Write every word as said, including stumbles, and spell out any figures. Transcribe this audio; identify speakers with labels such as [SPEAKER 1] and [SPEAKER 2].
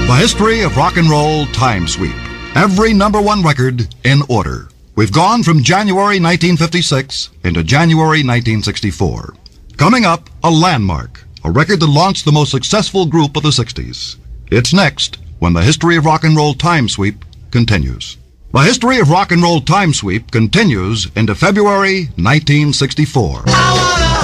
[SPEAKER 1] The history of rock and roll time sweep. Every number one record in order. We've gone from January nineteen fifty-six into January nineteen sixty-four. Coming up, a landmark, a record that launched the most successful group of the sixties. It's next when the history of rock and roll time sweep continues. The history of rock and roll time sweep continues into February nineteen sixty-four.